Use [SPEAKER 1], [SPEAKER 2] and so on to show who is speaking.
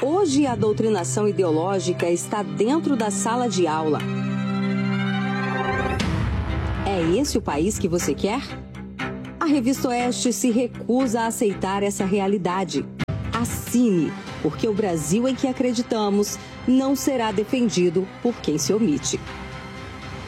[SPEAKER 1] Hoje, a doutrinação ideológica está dentro da sala de aula. É esse o país que você quer? A Revista Oeste se recusa a aceitar essa realidade. Assine, porque o Brasil em que acreditamos não será defendido por quem se omite.